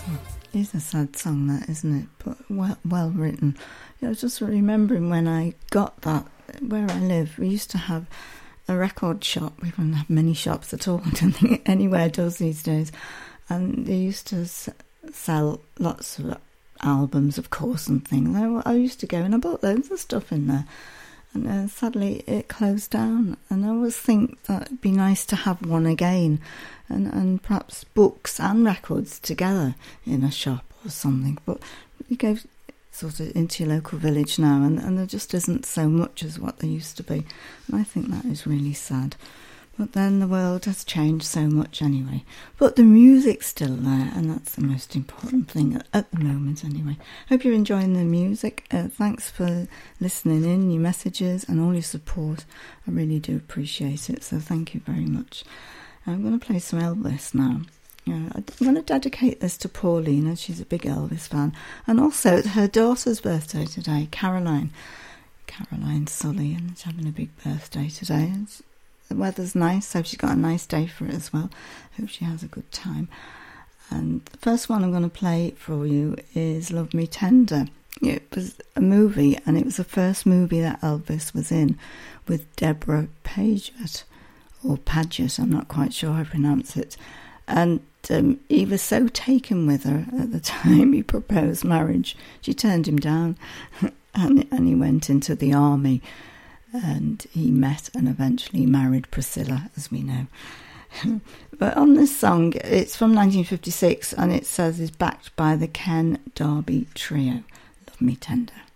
It's a sad song, that, isn't it? But well written. I was just remembering when I got that, where I live, we used to have a record shop. We don't have many shops at all. I don't think anywhere does these days. And they used to sell lots of albums, of course, and things. I used to go and I bought loads of stuff in there. And sadly, it closed down. And I always think that it'd be nice to have one again, and perhaps books and records together in a shop or something. But you go sort of into your local village now, and there just isn't so much as what there used to be. And I think that is really sad. But then the world has changed so much anyway. But the music's still there, and that's the most important thing at the moment anyway. Hope you're enjoying the music. Thanks for listening in, your messages and all your support. I really do appreciate it, so thank you very much. I'm going to play some Elvis now. I'm going to dedicate this to Paulina. She's a big Elvis fan. And also it's her daughter's birthday today, Caroline Sully, and she's having a big birthday today. The weather's nice, so she's got a nice day for it as well. Hope she has a good time. And the first one I'm going to play for you is Love Me Tender. It was a movie, and it was the first movie that Elvis was in with Deborah Paget, or Paget, I'm not quite sure how I pronounce it. And he was so taken with her at the time he proposed marriage. She turned him down, and he went into the army. And he met and eventually married Priscilla, as we know. But on this song, it's from 1956, and it says it's backed by the Ken Darby Trio. Love Me Tender.